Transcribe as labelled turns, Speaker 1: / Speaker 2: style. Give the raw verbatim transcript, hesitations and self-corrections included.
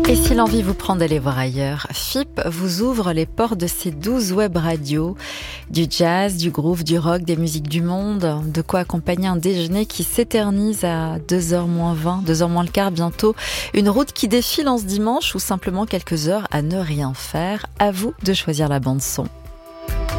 Speaker 1: Et si l'envie vous prend d'aller voir ailleurs, F I P vous ouvre les portes de ses douze web radios, du jazz, du groove, du rock, des musiques du monde, de quoi accompagner un déjeuner qui s'éternise à deux heures moins vingt, deux heures moins le quart bientôt, une route qui défile en ce dimanche ou simplement quelques heures à ne rien faire. À vous de choisir la bande son.